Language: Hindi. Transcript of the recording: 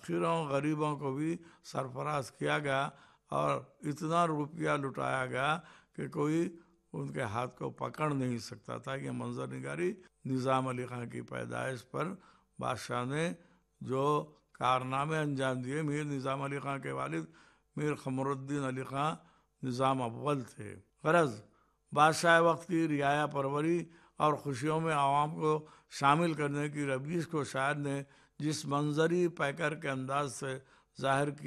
फाकिरों गरीबों को भी सरफराज किया गया और इतना रुपया लुटाया गया कि कोई उनके हाथ को पकड़ नहीं सकता था। ये मंजर निगारी निज़ाम अली ख़ान की पैदाइश पर बादशाह ने जो कारनामे अंजाम दिए। मीर निज़ाम अली ख़ान के वालिद मीर क़मरुद्दीन अली ख़ान निज़ाम अव्वल थे। गरज बादशाह वक्त की रियाया परवरी और खुशियों में आवाम को शामिल करने की रवीश को शायर ने जिस मंजरी पैकर के अंदाज से जाहिर किया